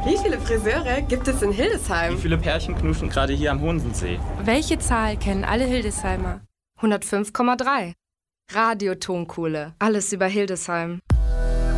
Wie viele Friseure gibt es in Hildesheim? Wie viele Pärchen knuschen gerade hier am Honsensee? Welche Zahl kennen alle Hildesheimer? 105,3. Radiotonkohle. Alles über Hildesheim.